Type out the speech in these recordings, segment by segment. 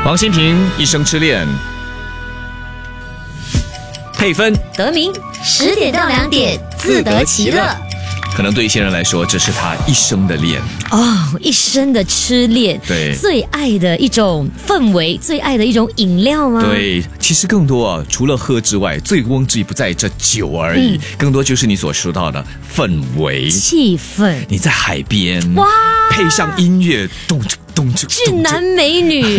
王心平一生痴恋，配分得名10点到2点，自得其乐。 可能对一些人来说，这是他一生的恋一生的痴恋， 对， 最爱的一种氛围，最爱的一种饮料吗？ 对，其实更多除了喝之外，醉翁之意不在这酒而已，更多就是你所说到的氛围、 气氛。 你在海边， 哇， 配上音乐， 俊男美女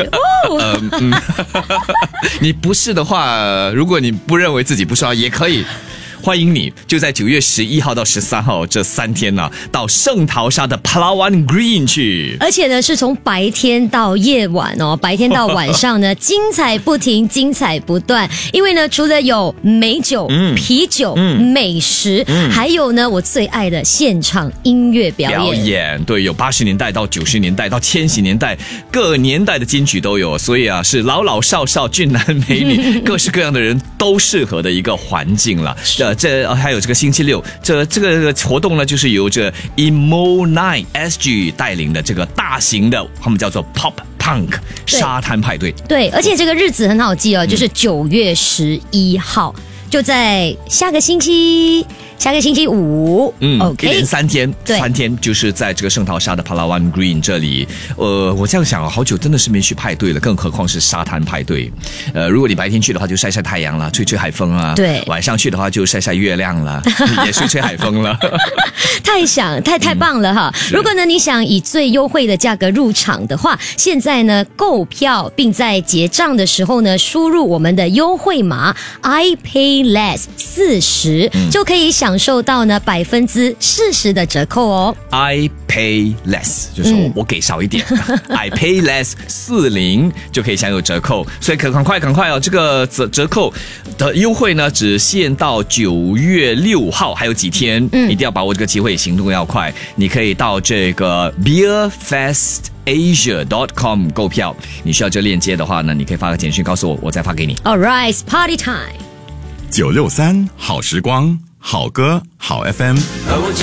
你不是的话，如果你不认为自己不是也可以。欢迎你，就在9月11号到13号这3天呢，到圣淘沙的 Palawan Green 去。 而且呢，是从白天到夜晚白天到晚上呢，精彩不停，精彩不断。因为呢，除了有美酒、啤酒、美食，还有呢，我最爱的现场音乐表演。 对，有80年代到90年代到千禧年代，各年代的金曲都有，所以是老老少少、俊男美女，各式各样的人都适合的一个环境了。还有这个星期六，这个活动呢，就是由这 Emo9 SG 带领的这个大型的，他们叫做 Pop Punk 沙滩派对。对， 而且这个日子很好记就是9月11号，就在下个星期五，OK， 一连3天，3天就是在这个圣淘沙的 Palawan Green 这里。我这样想，好久真的是没去派对了，更何况是沙滩派对。如果你白天去的话，就晒晒太阳啦，吹吹海风啊。 对， 晚上去的话就晒晒月亮啦，也吹吹海风了。 太棒了哈！如果呢你想以最优惠的价格入场的话，现在呢购票并在结账的时候呢输入我们的优惠码 IPayLess40，就可以享受到呢40%的折扣哦。 I pay less 就是我给少一点，I pay less 40就可以享有折扣，所以赶快哦！这个折扣的优惠呢，只限到9月6号，还有几天，一定要把握这个机会，行动要快。你可以到这个 beerfestasia.com 购票，你需要这链接的话呢，你可以发个简讯告诉我，我再发给你。 All right, party time。 963好时光，好歌好 FM。